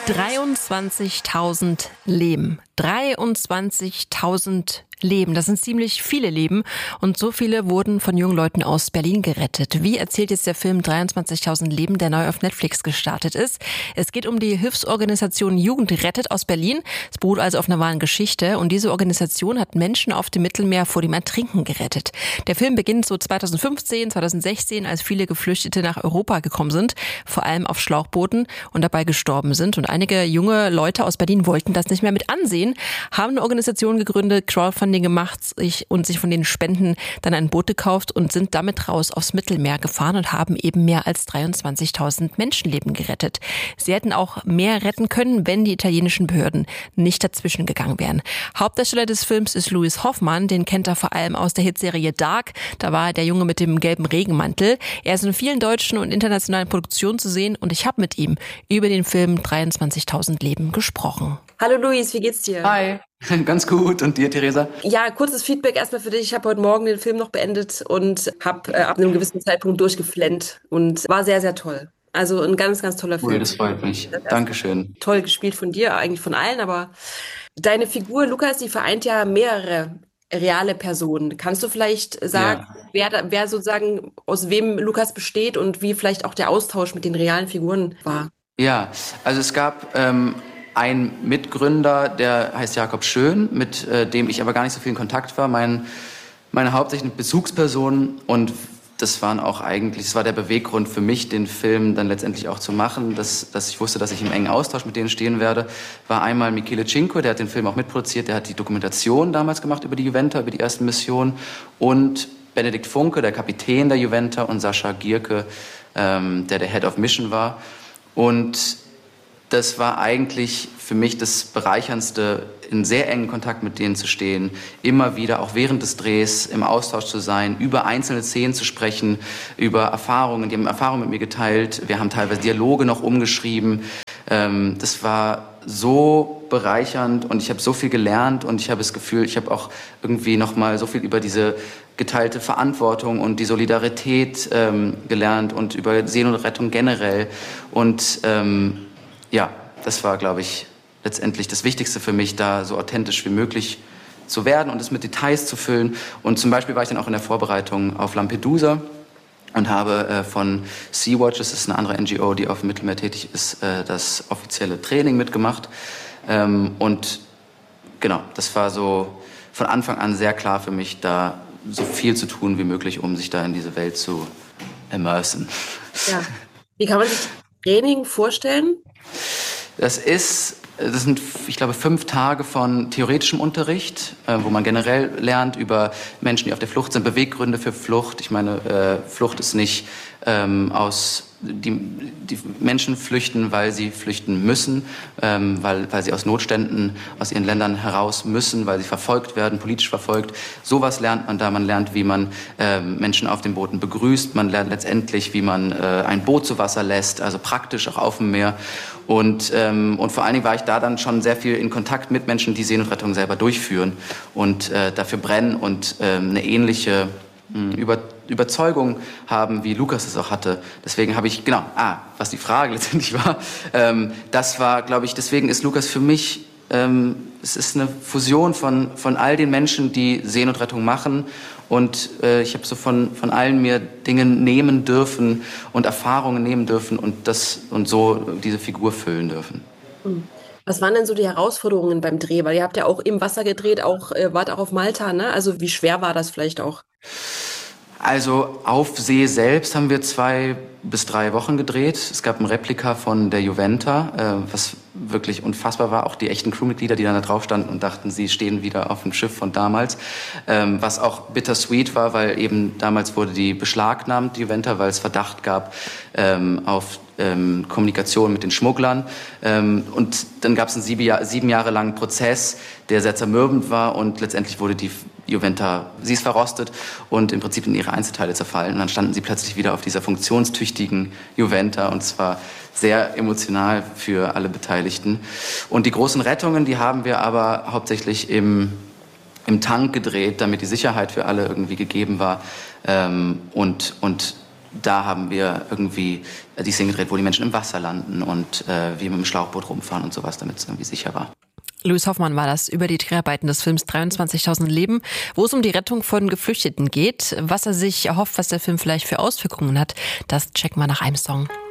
23.000 Leben. 23.000 Leben. Das sind ziemlich viele Leben. Und so viele wurden von jungen Leuten aus Berlin gerettet. Wie erzählt jetzt der Film 23.000 Leben, der neu auf Netflix gestartet ist? Es geht um die Hilfsorganisation Jugend rettet aus Berlin. Es beruht also auf einer wahren Geschichte. Und diese Organisation hat Menschen auf dem Mittelmeer vor dem Ertrinken gerettet. Der Film beginnt so 2015, 2016, als viele Geflüchtete nach Europa gekommen sind, vor allem auf Schlauchbooten und dabei gestorben sind. Und einige junge Leute aus Berlin wollten das nicht mehr mit ansehen, haben eine Organisation gegründet, Crowdfunding gemacht und sich von den Spenden dann ein Boot gekauft und sind damit raus aufs Mittelmeer gefahren und haben eben mehr als 23.000 Menschenleben gerettet. Sie hätten auch mehr retten können, wenn die italienischen Behörden nicht dazwischen gegangen wären. Hauptdarsteller des Films ist Louis Hoffmann, den kennt er vor allem aus der Hitserie Dark. Da war er der Junge mit dem gelben Regenmantel. Er ist in vielen deutschen und internationalen Produktionen zu sehen und ich habe mit ihm über den Film 23.000 Leben gesprochen. Hallo Luis, wie geht's dir? Hi, ganz gut. Und dir, Theresa? Ja, kurzes Feedback erstmal für dich. Ich habe heute Morgen den Film noch beendet und habe ab einem gewissen Zeitpunkt durchgeflennt und war sehr, sehr toll. Also ein ganz, ganz toller Film. Cool, das freut mich. Dankeschön. Toll gespielt von dir, eigentlich von allen, aber deine Figur, Lukas, die vereint ja mehrere reale Personen. Kannst du vielleicht sagen, wer sozusagen, aus wem Lukas besteht und wie vielleicht auch der Austausch mit den realen Figuren war? Ja, also es gab ein Mitgründer, der heißt Jakob Schön, mit dem ich aber gar nicht so viel in Kontakt war. Meine hauptsächliche Bezugsperson, und das war der Beweggrund für mich, den Film dann letztendlich auch zu machen, dass ich wusste, dass ich im engen Austausch mit denen stehen werde, war einmal Michele Cinque, der hat den Film auch mitproduziert, der hat die Dokumentation damals gemacht über die Juventa, über die ersten Missionen, und Benedikt Funke, der Kapitän der Juventa, und Sascha Gierke, der Head of Mission war. Und das war eigentlich für mich das Bereicherndste, in sehr engen Kontakt mit denen zu stehen, immer wieder, auch während des Drehs, im Austausch zu sein, über einzelne Szenen zu sprechen, über Erfahrungen. Die haben Erfahrungen mit mir geteilt. Wir haben teilweise Dialoge noch umgeschrieben. Das war so bereichernd und ich habe so viel gelernt und ich habe das Gefühl, ich habe auch irgendwie noch mal so viel über diese geteilte Verantwortung und die Solidarität gelernt und über Seenotrettung generell. Und ja, das war, glaube ich, letztendlich das Wichtigste für mich, da so authentisch wie möglich zu werden und es mit Details zu füllen. Und zum Beispiel war ich dann auch in der Vorbereitung auf Lampedusa und habe von Sea-Watch, das ist eine andere NGO, die auf dem Mittelmeer tätig ist, das offizielle Training mitgemacht. Und genau, das war so von Anfang an sehr klar für mich, da so viel zu tun wie möglich, um sich da in diese Welt zu immersen. Ja. Wie kann man sich Training vorstellen? Das sind, ich glaube, 5 Tage von theoretischem Unterricht, wo man generell lernt über Menschen, die auf der Flucht sind, Beweggründe für Flucht. Ich meine, Flucht ist nicht die Menschen flüchten, weil sie flüchten müssen, weil sie aus Notständen aus ihren Ländern heraus müssen, weil sie verfolgt werden, politisch verfolgt. Sowas lernt man da. Man lernt, wie man Menschen auf den Booten begrüßt. Man lernt letztendlich, wie man ein Boot zu Wasser lässt, also praktisch auch auf dem Meer. Und vor allen Dingen war ich da dann schon sehr viel in Kontakt mit Menschen, die Seenotrettung selber durchführen und dafür brennen und eine ähnliche Überzeugung haben, wie Lukas es auch hatte. Deswegen habe ich, was die Frage letztendlich war, das war, glaube ich, deswegen ist Lukas für mich, es ist eine Fusion von all den Menschen, die Seenotrettung machen, und ich habe so von allen mir Dinge nehmen dürfen und Erfahrungen nehmen dürfen und so diese Figur füllen dürfen. Was waren denn so die Herausforderungen beim Dreh? Weil ihr habt ja auch im Wasser gedreht, wart auch auf Malta, ne? Also wie schwer war das vielleicht auch? Also auf See selbst haben wir 2 bis 3 Wochen gedreht. Es gab ein Replika von der Juventa, was wirklich unfassbar war. Auch die echten Crewmitglieder, die dann da drauf standen und dachten, sie stehen wieder auf dem Schiff von damals. Was auch bittersweet war, weil eben damals wurde die beschlagnahmt, die Juventa, weil es Verdacht gab auf Kommunikation mit den Schmugglern. Und dann gab es einen 7 Jahre langen Prozess, der sehr zermürbend war, und letztendlich wurde die Juventa, sie ist verrostet und im Prinzip in ihre Einzelteile zerfallen. Und dann standen sie plötzlich wieder auf dieser funktionstüchtigen Juventa, und es war sehr emotional für alle Beteiligten. Und die großen Rettungen, die haben wir aber hauptsächlich im Tank gedreht, damit die Sicherheit für alle irgendwie gegeben war. Und da haben wir irgendwie die Szene gedreht, wo die Menschen im Wasser landen und wir mit dem Schlauchboot rumfahren und sowas, damit es irgendwie sicher war. Louis Hoffmann war das über die Dreharbeiten des Films 23.000 Leben, wo es um die Rettung von Geflüchteten geht. Was er sich erhofft, was der Film vielleicht für Auswirkungen hat, das checken wir nach einem Song.